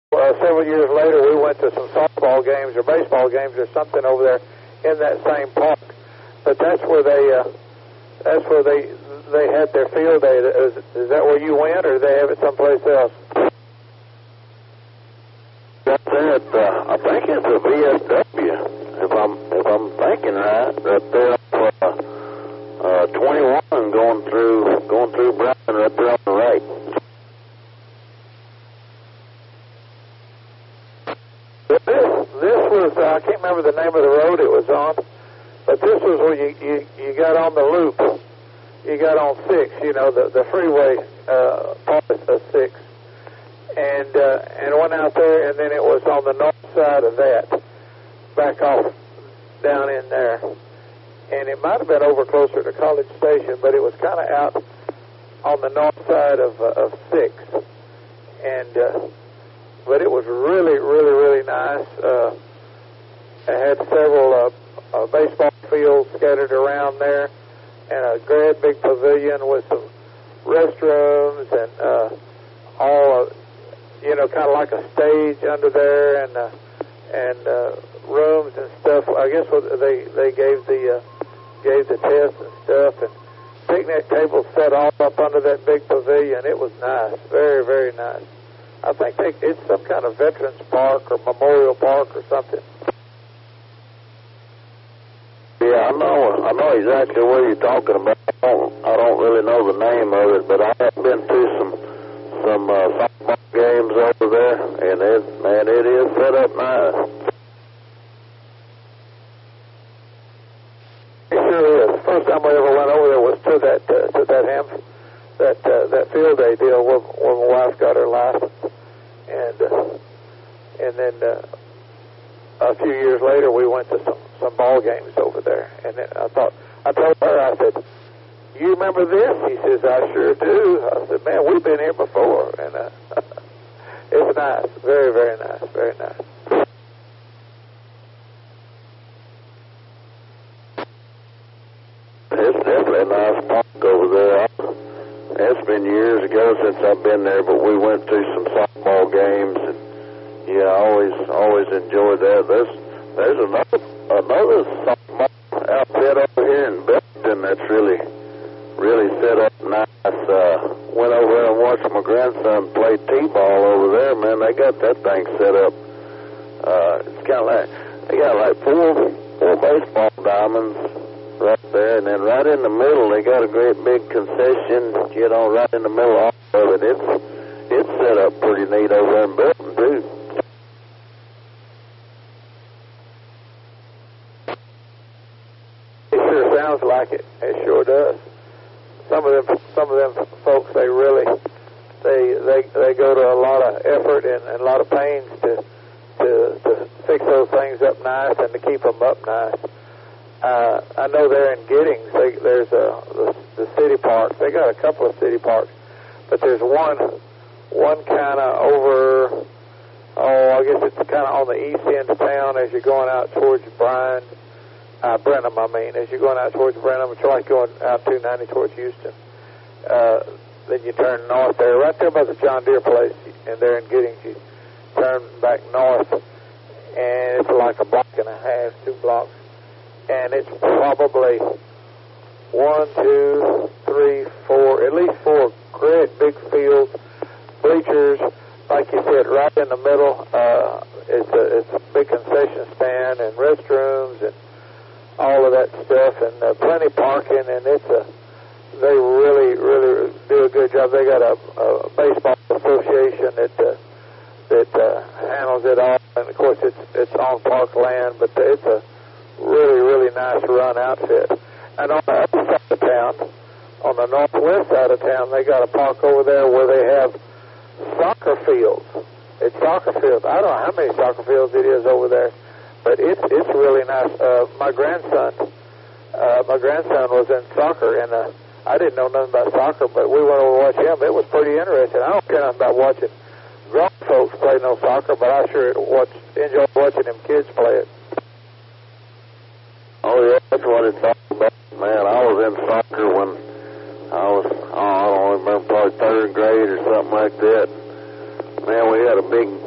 several years later, we went to some softball games or baseball games or something over there in that same park. But that's where they had their field day. Is that where you went, or do they have it someplace else? That's it. I think it's a VSW, if I'm thinking right. That they're 21 going through Browning right there on the right. This was I can't remember the name of the road it was on, but this was where you got on the loop. You got on 6, the freeway part of 6, and went out there, and then it was on the north side of that, back off down in there, and it might have been over closer to College Station, but it was kind of out on the north side of 6, and but it was really, really, really nice. It had several baseball fields scattered around there, and a great big pavilion with some restrooms and all, kind of like a stage under there, and rooms and stuff. I guess they gave the tests and stuff, and picnic tables set all up under that big pavilion. It was nice, very, very nice. I think it's some kind of Veterans Park or Memorial Park or something. Yeah, I know exactly what you're talking about. I don't really know the name of it, but I have been to some softball games over there, and it is set up nice. It sure is. First time we ever went over there was to that field day deal where my wife got her license, and then a few years later we went to some ball games over there, and then I told her, I said, "You remember this?" She says, "I sure do." I said, "Man, we've been here before," and it's nice, very, very nice, very nice. It's definitely a nice park over there. It's been years ago since I've been there, but we went to some softball games, and yeah, I always enjoyed that. There's another softball outfit over here in Belton that's really set up nice. Went over there and watched my grandson play t-ball over there. Man, they got that thing set up. It's kind of like they got like four baseball diamonds right there, and then right in the middle they got a great big concession, right in the middle of it. It's set up pretty neat over there in Belton too. It sure sounds like it. It sure does. Some of them folks, they go to a lot of effort and a lot of pains to fix those things up nice and to keep them up nice. I know there in Giddings, there's the city parks. They got a couple of city parks, but there's one kind of over. I guess it's kind of on the east end of town as you're going out towards Brenham. As you're going out towards Brenham, it's like going out 290 towards Houston. Then you turn north there, right there by the John Deere place, and there in Giddings, you turn back north, and it's like a block and a half, 2 blocks. And it's probably 1, 2, 3, 4, at least 4 great big fields, bleachers, like you said, right in the middle. It's a big concession stand and restrooms and all of that stuff, and plenty parking. And they really, really do a good job. They got a baseball association that handles it all, and of course it's on park land, but it's a really, really nice run outfit. And on the other side of town, on the northwest side of town, they got a park over there where they have soccer fields. It's soccer fields. I don't know how many soccer fields it is over there, but it's really nice. My grandson was in soccer, and I didn't know nothing about soccer, but we went over to watch him. It was pretty interesting. I don't care nothing about watching grown folks play no soccer, but I sure enjoy watching them kids play it. Oh, yeah, that's what it's all about. Man, I was in soccer when I don't remember, probably 3rd grade or something like that. Man, we had a big